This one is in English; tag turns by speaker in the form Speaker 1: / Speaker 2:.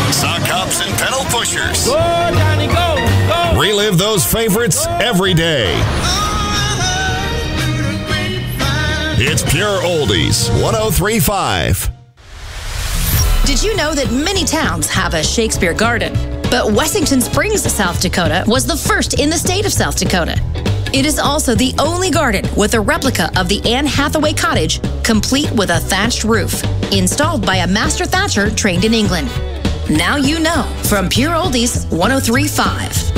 Speaker 1: sock hops and pedal pushers.
Speaker 2: Go, Johnny, go, go.
Speaker 1: Relive those favorites every day. It's Pure Oldies 103.5.
Speaker 3: Did you know that many towns have a Shakespeare Garden? But Wessington Springs, South Dakota was the first in the state of South Dakota. It is also the only garden with a replica of the Anne Hathaway cottage, complete with a thatched roof, installed by a master thatcher trained in England. Now you know, from Pure Oldies 103.5.